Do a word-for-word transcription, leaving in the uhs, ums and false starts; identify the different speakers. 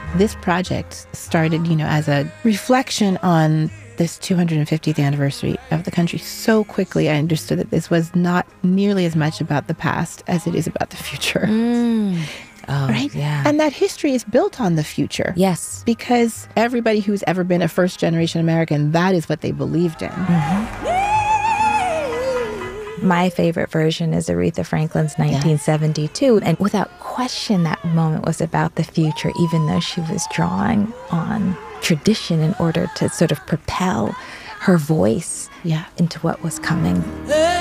Speaker 1: This project started, you know, as a reflection on this two hundred fiftieth anniversary of the country. So quickly, I understood that this was not nearly as much about the past as it is about the future.
Speaker 2: Mm. Oh,
Speaker 1: right?
Speaker 2: Yeah.
Speaker 1: And that history is built on the future.
Speaker 2: Yes.
Speaker 1: Because everybody who's ever been a first-generation American, that is what they believed in.
Speaker 2: Mm-hmm. My favorite version is Aretha Franklin's nineteen seventy-two. Yeah. And without question, that moment was about the future, even though she was drawing on tradition in order to sort of propel her voice
Speaker 1: yeah.
Speaker 2: into what was coming.